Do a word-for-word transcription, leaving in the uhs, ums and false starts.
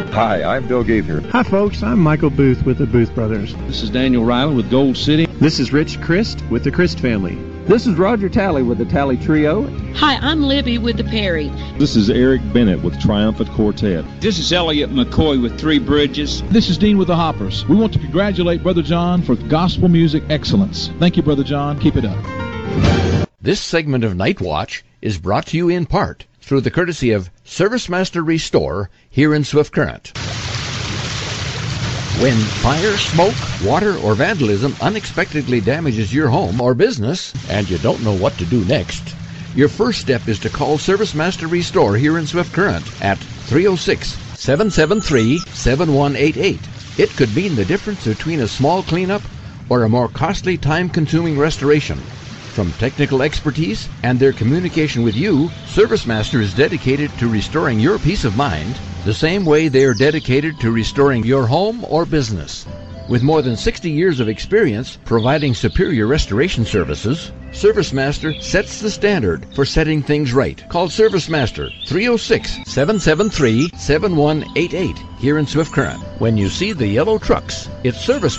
Hi, I'm Bill Gaither. Hi, folks. I'm Michael Booth with the Booth Brothers. This is Daniel Riley with Gold City. This is Rich Christ with the Christ family. This is Roger Talley with the Talley Trio. Hi, I'm Libby with the Perry. This is Eric Bennett with Triumphant Quartet. This is Elliot McCoy with Three Bridges. This is Dean with the Hoppers. We want to congratulate Brother John for gospel music excellence. Thank you, Brother John. Keep it up. This segment of Night Watch is brought to you in part through the courtesy of ServiceMaster Restore here in Swift Current. When fire, smoke, water, or vandalism unexpectedly damages your home or business and you don't know what to do next, your first step is to call ServiceMaster Restore here in Swift Current at three oh six, seven seven three, seven one eight eight. It could mean the difference between a small cleanup or a more costly, time-consuming restoration. From technical expertise and their communication with you, ServiceMaster is dedicated to restoring your peace of mind the same way they are dedicated to restoring your home or business. With more than sixty years of experience providing superior restoration services, ServiceMaster sets the standard for setting things right. Call ServiceMaster three oh six, seven seven three, seven one eight eight here in Swift Current. When you see the yellow trucks, it's ServiceMaster.